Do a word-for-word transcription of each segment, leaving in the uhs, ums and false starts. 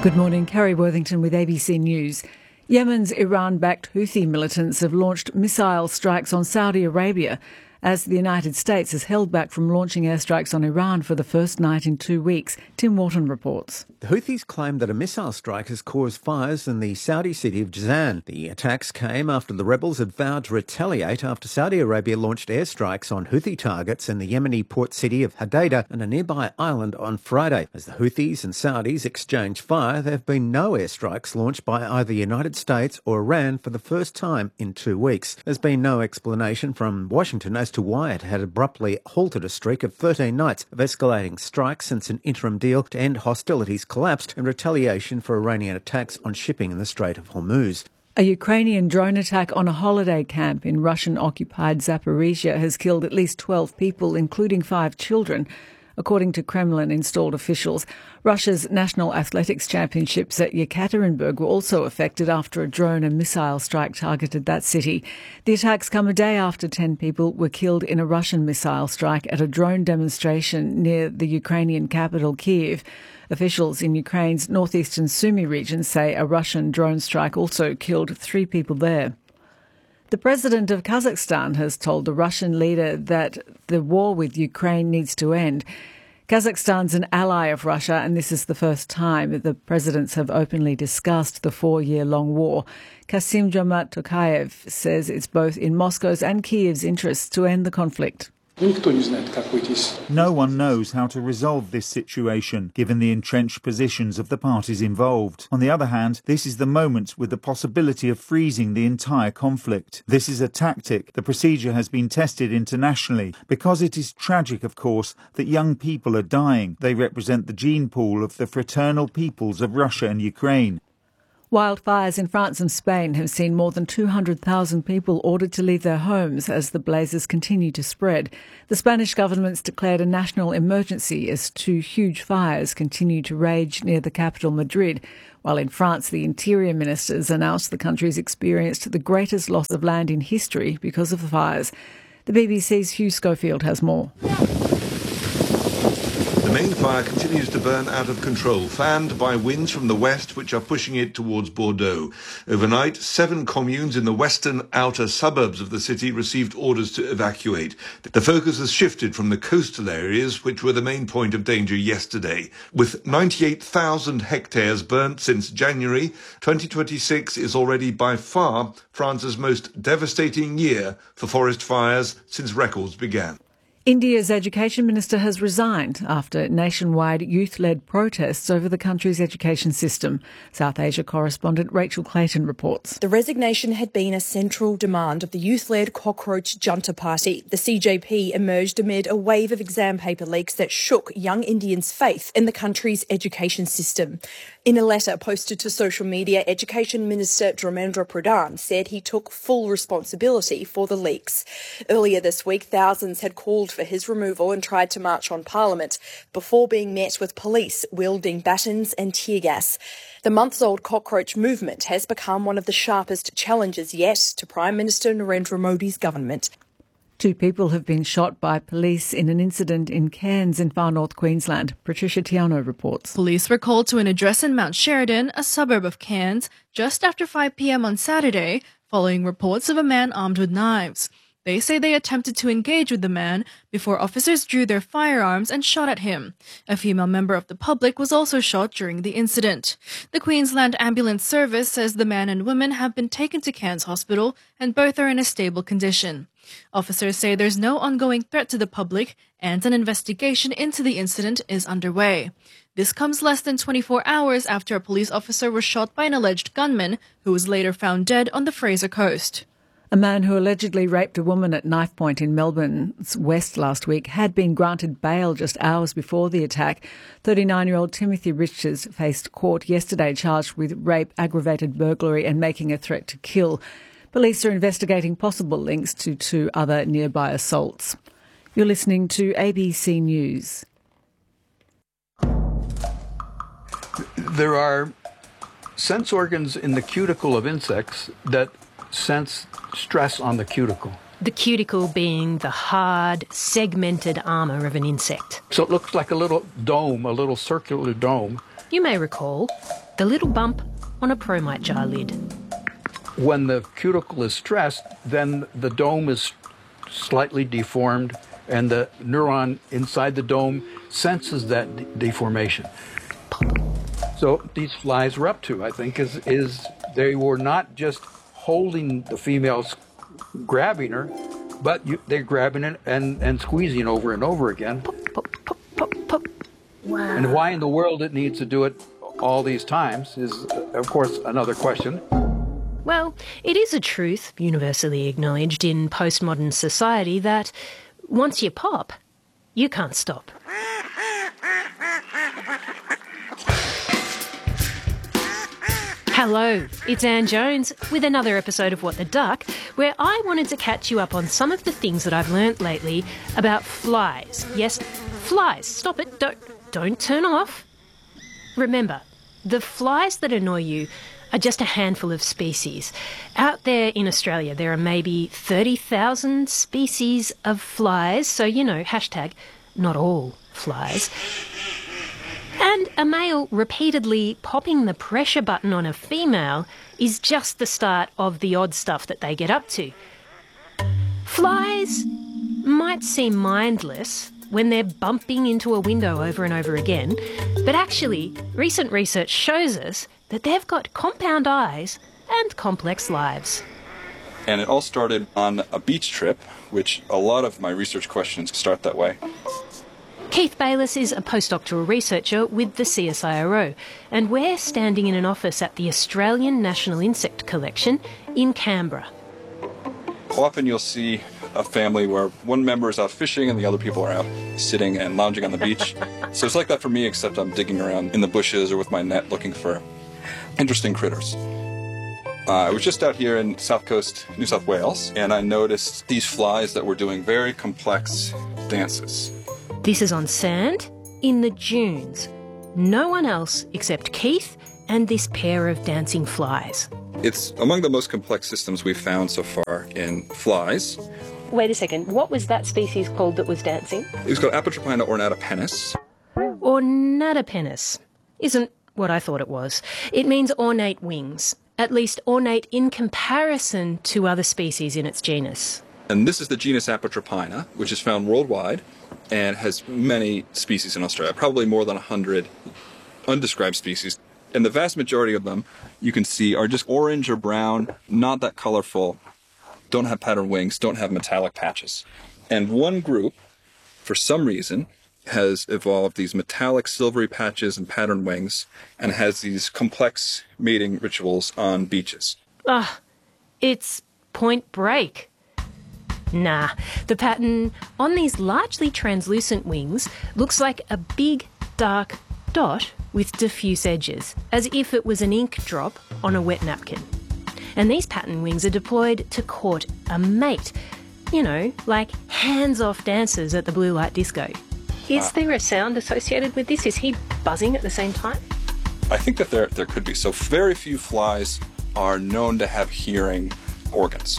Good morning, Kerry Worthington with A B C News. Yemen's Iran-backed Houthi militants have launched missile strikes on Saudi Arabia as the United States has held back from launching airstrikes on Iran for the first night in two weeks. Tim Wharton reports. The Houthis claim that a missile strike has caused fires in the Saudi city of Jazan. The attacks came after the rebels had vowed to retaliate after Saudi Arabia launched airstrikes on Houthi targets in the Yemeni port city of Hodeidah and a nearby island on Friday. As the Houthis and Saudis exchange fire, there have been no airstrikes launched by either the United States or Iran for the first time in two weeks. There's been no explanation from Washington as to why it had abruptly halted a streak of thirteen nights of escalating strikes since an interim deal to end hostilities collapsed in retaliation for Iranian attacks on shipping in the Strait of Hormuz. A Ukrainian drone attack on a holiday camp in Russian-occupied Zaporizhia has killed at least twelve people, including five children, according to Kremlin-installed officials. Russia's National Athletics Championships at Yekaterinburg were also affected after a drone and missile strike targeted that city. The attacks come a day after ten people were killed in a Russian missile strike at a drone demonstration near the Ukrainian capital, Kyiv. Officials in Ukraine's northeastern Sumy region say a Russian drone strike also killed three people there. The president of Kazakhstan has told the Russian leader that the war with Ukraine needs to end. Kazakhstan's an ally of Russia, and this is the first time that the presidents have openly discussed the four-year-long war. Kassym-Jomart Tokayev says it's both in Moscow's and Kyiv's interests to end the conflict. No one knows how to resolve this situation, given the entrenched positions of the parties involved. On the other hand, this is the moment with the possibility of freezing the entire conflict. This is a tactic. The procedure has been tested internationally because it is tragic, of course, that young people are dying. They represent the gene pool of the fraternal peoples of Russia and Ukraine. Wildfires in France and Spain have seen more than two hundred thousand people ordered to leave their homes as the blazes continue to spread. The Spanish government's declared a national emergency as two huge fires continue to rage near the capital, Madrid, while in France the interior ministers announced the country's experienced the greatest loss of land in history because of the fires. The B B C's Hugh Schofield has more. The main fire continues to burn out of control, fanned by winds from the west, which are pushing it towards Bordeaux. Overnight, seven communes in the western outer suburbs of the city received orders to evacuate. The focus has shifted from the coastal areas, which were the main point of danger yesterday. With ninety-eight thousand hectares burnt since January, twenty twenty-six is already by far France's most devastating year for forest fires since records began. India's education minister has resigned after nationwide youth-led protests over the country's education system. South Asia correspondent Rachel Clayton reports. The resignation had been a central demand of the youth-led Cockroach Junta Party. The C J P emerged amid a wave of exam paper leaks that shook young Indians' faith in the country's education system. In a letter posted to social media, Education Minister Dharmendra Pradhan said he took full responsibility for the leaks. Earlier this week, thousands had called for his removal and tried to march on Parliament before being met with police wielding batons and tear gas. The months-old cockroach movement has become one of the sharpest challenges yet to Prime Minister Narendra Modi's government. Two people have been shot by police in an incident in Cairns in far north Queensland. Patricia Tiano reports. Police were called to an address in Mount Sheridan, a suburb of Cairns, just after five p.m. on Saturday, following reports of a man armed with knives. They say they attempted to engage with the man before officers drew their firearms and shot at him. A female member of the public was also shot during the incident. The Queensland Ambulance Service says the man and woman have been taken to Cairns Hospital and both are in a stable condition. Officers say there's no ongoing threat to the public and an investigation into the incident is underway. This comes less than twenty-four hours after a police officer was shot by an alleged gunman who was later found dead on the Fraser Coast. A man who allegedly raped a woman at knife point in Melbourne's west last week had been granted bail just hours before the attack. thirty-nine-year-old Timothy Riches faced court yesterday charged with rape, aggravated burglary and making a threat to kill. Police are investigating possible links to two other nearby assaults. You're listening to A B C News. There are sense organs in the cuticle of insects that sense stress on the cuticle. The cuticle being the hard, segmented armour of an insect. So it looks like a little dome, a little circular dome, You may recall the little bump on a Promite jar lid. When the cuticle is stressed, then the dome is slightly deformed, and the neuron inside the dome senses that de- deformation. So these flies were up to, I think, is, is they were not just holding the females, grabbing her, but you, they're grabbing it and, and squeezing over and over again. Pop, pop, pop, pop, pop. Wow. And why in the world it needs to do it all these times is, of course, another question. Well, it is a truth, universally acknowledged in postmodern society, that once you pop, you can't stop. Hello, it's Anne Jones with another episode of What the Duck, where I wanted to catch you up on some of the things that I've learnt lately about flies. Yes, flies. Stop it. Don't, don't turn off. Remember, the flies that annoy you are just a handful of species. Out there in Australia, there are maybe thirty thousand species of flies, so, you know, hashtag not all flies. And a male repeatedly popping the pressure button on a female is just the start of the odd stuff that they get up to. Flies might seem mindless when they're bumping into a window over and over again, but actually, recent research shows us that they've got compound eyes and complex lives. And it all started on a beach trip, which a lot of my research questions start that way. Keith Bayliss is a postdoctoral researcher with the C S I R O, and we're standing in an office at the Australian National Insect Collection in Canberra. Often you'll see a family where one member is out fishing and the other people are out sitting and lounging on the beach. So it's like that for me, except I'm digging around in the bushes or with my net looking for interesting critters. Uh, I was just out here in South Coast, New South Wales, and I noticed these flies that were doing very complex dances. This is on sand in the dunes. No one else except Keith and this pair of dancing flies. It's among the most complex systems we've found so far in flies. Wait a second, what was that species called that was dancing? It was called Apatropina ornatopenis. Ornatopenis isn't what I thought it was. It means ornate wings, at least ornate in comparison to other species in its genus. And this is the genus Apatropina, which is found worldwide and has many species in Australia, probably more than one hundred undescribed species. And the vast majority of them, you can see, are just orange or brown, not that colorful, don't have patterned wings, don't have metallic patches. And one group, for some reason, has evolved these metallic silvery patches and patterned wings and has these complex mating rituals on beaches. Ah, it's Point Break. Nah, the pattern on these largely translucent wings looks like a big, dark dot with diffuse edges, as if it was an ink drop on a wet napkin. And these pattern wings are deployed to court a mate. You know, like hands-off dancers at the blue light disco. Is there a sound associated with this? Is he buzzing at the same time? I think that there, there could be. So very few flies are known to have hearing organs.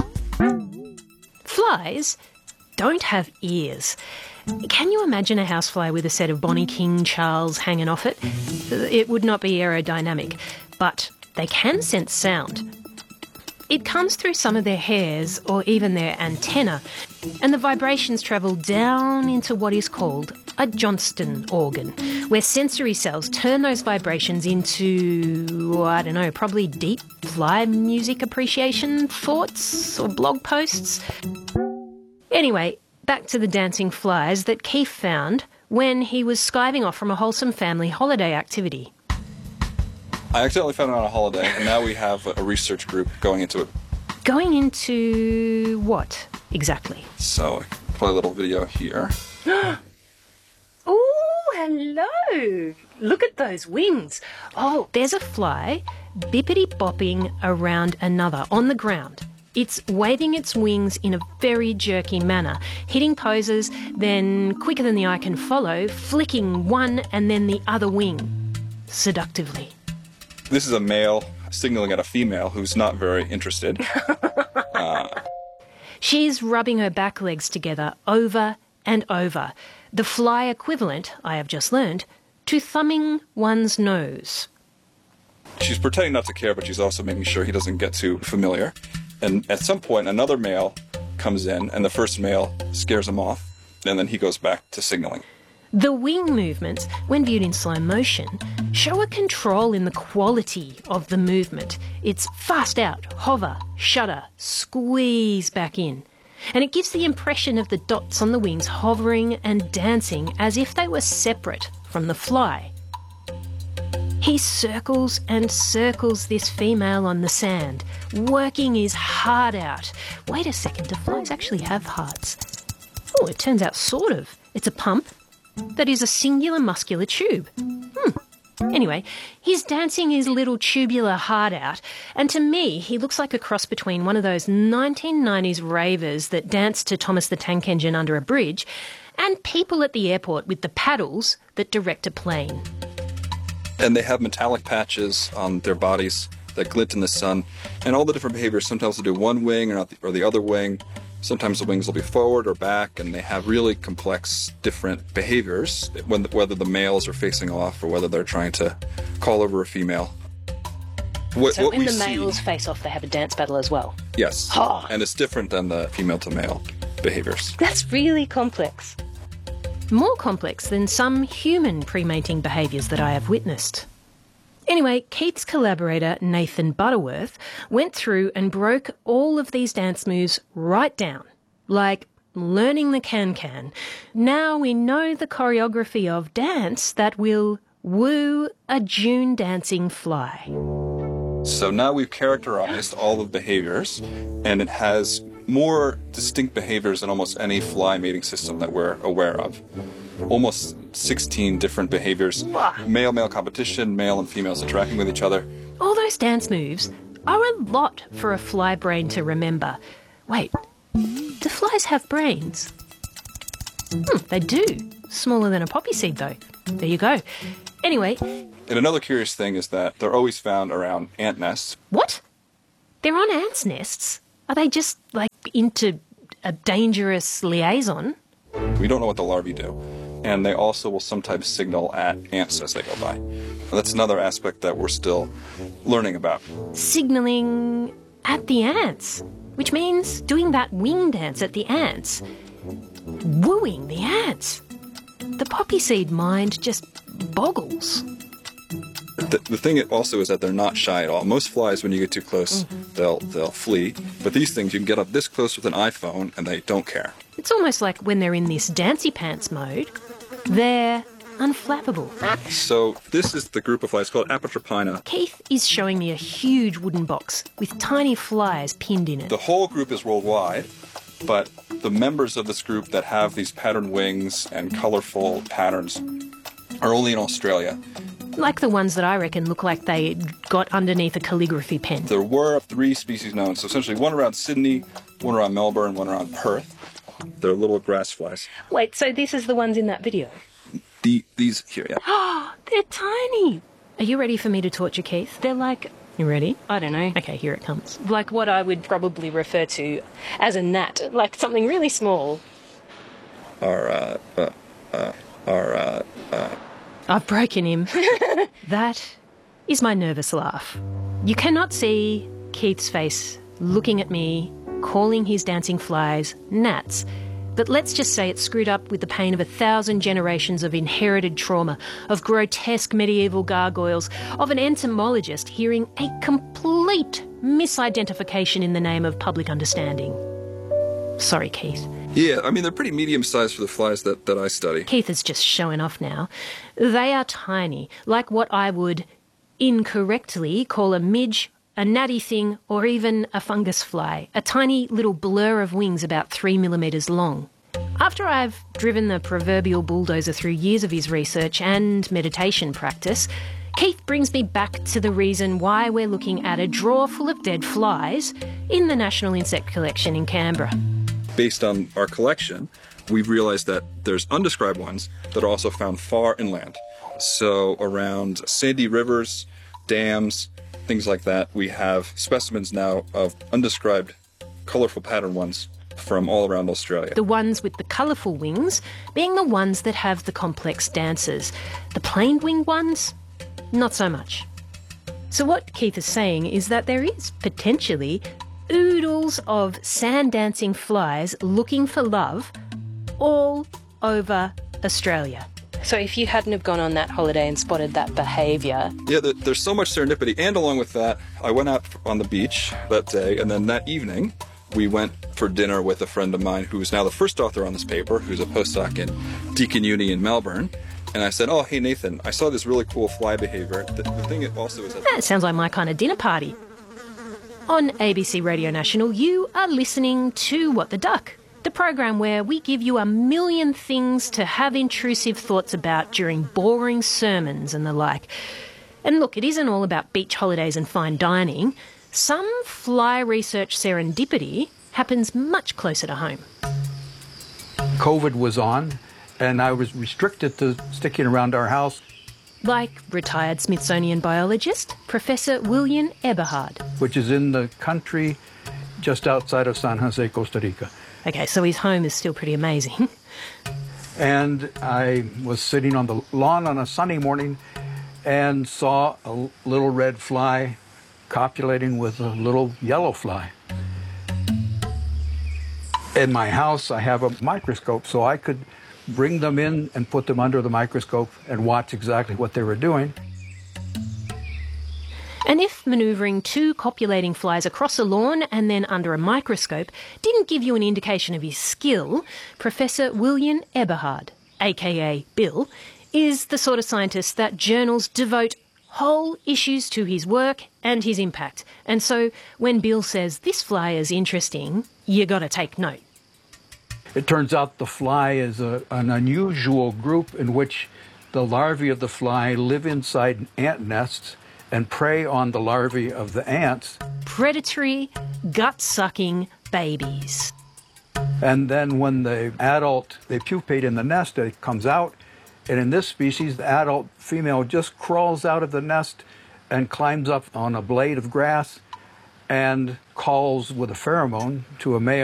Flies don't have ears. Can you imagine a housefly with a set of Bonnie King Charles hanging off it? It would not be aerodynamic, but they can sense sound. It comes through some of their hairs or even their antenna, and the vibrations travel down into what is called a Johnston organ, where sensory cells turn those vibrations into, I don't know, probably deep fly music appreciation thoughts or blog posts. Anyway, back to the dancing flies that Keith found when he was skiving off from a wholesome family holiday activity. I accidentally found it on a holiday, and now we have a research group going into it. Going into what, exactly? So, play a little video here. Oh, hello! Look at those wings. Oh, there's a fly bippity-bopping around another on the ground. It's waving its wings in a very jerky manner, hitting poses, then, quicker than the eye can follow, flicking one and then the other wing, seductively. This is a male signaling at a female who's not very interested. uh, She's rubbing her back legs together over and over. The fly equivalent, I have just learned, to thumbing one's nose. She's pretending not to care, but she's also making sure he doesn't get too familiar. And at some point, another male comes in, and the first male scares him off, and then he goes back to signaling. The wing movements, when viewed in slow motion, show a control in the quality of the movement. It's fast out, hover, shudder, squeeze back in. And it gives the impression of the dots on the wings hovering and dancing as if they were separate from the fly. He circles and circles this female on the sand, working his heart out. Wait a second, do flies actually have hearts? Oh, it turns out sort of. It's a pump that is a singular muscular tube. Hmm. Anyway, he's dancing his little tubular heart out, and to me, he looks like a cross between one of those nineteen nineties ravers that danced to Thomas the Tank Engine under a bridge and people at the airport with the paddles that direct a plane. And they have metallic patches on their bodies that glint in the sun, and all the different behaviors. Sometimes they'll do one wing or, not the, or the other wing. Sometimes the wings will be forward or back, and they have really complex, different behaviors, when, whether the males are facing off or whether they're trying to call over a female. What, so what when we the see, males face off, they have a dance battle as well? Yes, Oh. And it's different than the female-to-male behaviors. That's really complex. More complex than some human pre-mating behaviours that I have witnessed. Anyway, Keith's collaborator, Nathan Butterworth, went through and broke all of these dance moves right down, like learning the can-can. Now we know the choreography of dance that will woo a June dancing fly. So now we've characterized all the behaviors, and it has more distinct behaviors than almost any fly mating system that we're aware of. Almost sixteen different behaviors. Male-male competition, male and females interacting with each other. All those dance moves are a lot for a fly brain to remember. Wait, do flies have brains? Hmm, they do. Smaller than a poppy seed, though. There you go. Anyway. And another curious thing is that they're always found around ant nests. What? They're on ants' nests? Are they just, like, into a dangerous liaison? We don't know what the larvae do. And they also will sometimes signal at ants as they go by. And that's another aspect that we're still learning about. Signalling at the ants, which means doing that wing dance at the ants. Wooing the ants. The poppy seed mind just boggles. The, the thing also is that they're not shy at all. Most flies, when you get too close, mm-hmm. they'll they'll flee. But these things, you can get up this close with an iPhone, and they don't care. It's almost like when they're in this dancy pants mode, they're unflappable. So this is the group of flies called Apatropina. Keith is showing me a huge wooden box with tiny flies pinned in it. The whole group is worldwide, but the members of this group that have these patterned wings and colorful patterns are only in Australia. Like the ones that I reckon look like they got underneath a calligraphy pen. There were three species known, so essentially one around Sydney, one around Melbourne, one around Perth. They're little grass flies. Wait, so this is the ones in that video? The, these here, yeah. Oh, they're tiny. Are you ready for me to torture Keith? They're like... You ready? I don't know. Okay, here it comes. Like what I would probably refer to as a gnat. Like something really small. Or, uh, uh, uh, or, uh, uh... I've broken him. That is my nervous laugh. You cannot see Keith's face looking at me, calling his dancing flies gnats. But let's just say it's screwed up with the pain of a thousand generations of inherited trauma, of grotesque medieval gargoyles, of an entomologist hearing a complete misidentification in the name of public understanding. Sorry, Keith. Yeah, I mean, they're pretty medium-sized for the flies that, that I study. Keith is just showing off now. They are tiny, like what I would incorrectly call a midge, a natty thing, or even a fungus fly, a tiny little blur of wings about three millimetres long. After I've driven the proverbial bulldozer through years of his research and meditation practice, Keith brings me back to the reason why we're looking at a drawer full of dead flies in the National Insect Collection in Canberra. Based on our collection, we've realized that there's undescribed ones that are also found far inland. So around sandy rivers, dams, things like that, we have specimens now of undescribed, colorful pattern ones from all around Australia. The ones with the colourful wings being the ones that have the complex dances. The plain-winged ones, not so much. So what Keith is saying is that there is potentially oodles of sand-dancing flies looking for love all over Australia. So if you hadn't have gone on that holiday and spotted that behaviour... Yeah, there, there's so much serendipity. And along with that, I went out on the beach that day, and then that evening, we went for dinner with a friend of mine who is now the first author on this paper, who's a postdoc in Deakin Uni in Melbourne. And I said, oh, hey, Nathan, I saw this really cool fly behaviour. The, the thing also is that... That sounds like my kind of dinner party. On A B C Radio National, you are listening to What the Duck, the program where we give you a million things to have intrusive thoughts about during boring sermons and the like. And look, it isn't all about beach holidays and fine dining. Some fly research serendipity happens much closer to home. COVID was on, and I was restricted to sticking around our house. Like retired Smithsonian biologist Professor William Eberhard. Which is in the country just outside of San Jose, Costa Rica. Okay, so his home is still pretty amazing. And I was sitting on the lawn on a sunny morning and saw a little red fly copulating with a little yellow fly. In my house, I have a microscope, so I could bring them in and put them under the microscope and watch exactly what they were doing. And if manoeuvring two copulating flies across a lawn and then under a microscope didn't give you an indication of his skill, Professor William Eberhard, aka Bill, is the sort of scientist that journals devote whole issues to his work and his impact. And so when Bill says this fly is interesting, you got to take note. It turns out the fly is a, an unusual group in which the larvae of the fly live inside ant nests and prey on the larvae of the ants. Predatory, gut-sucking babies. And then when the adult, they pupate in the nest, it comes out. And in this species, the adult female just crawls out of the nest and climbs up on a blade of grass and calls with a pheromone to a male.